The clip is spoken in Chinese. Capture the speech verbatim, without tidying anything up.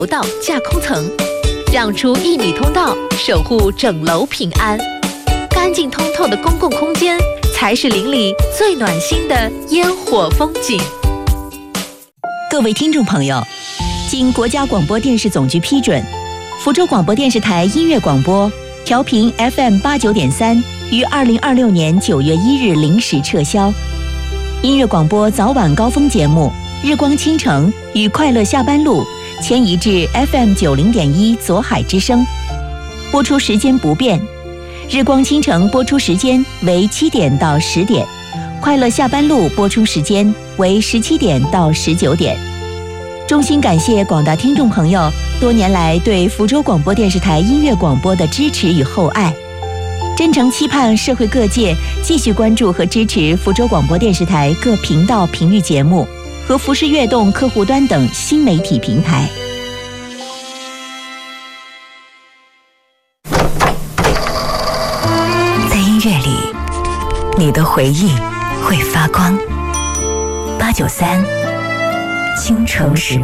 楼道架空层，让出一米通道，守护整楼平安。干净通透的公共空间，才是邻里最暖心的烟火风景。 各位听众朋友，经国家广播电视总局批准，福州广播电视台音乐广播调频 F M 八九点三于二零二六年九月一日零时撤销。音乐广播早晚高峰节目《日光倾城》与《快乐下班路》迁移至 F M 九零点一左海之声，播出时间不变。日光倾城播出时间为七点到十点，快乐下班路播出时间为十七点到十九点。衷心感谢广大听众朋友多年来对福州广播电视台音乐广播的支持与厚爱，真诚期盼社会各界继续关注和支持福州广播电视台各频道频率节目和福视悦动客户端等新媒体平台。 在音乐里，你的回忆会发光。八九三，京城时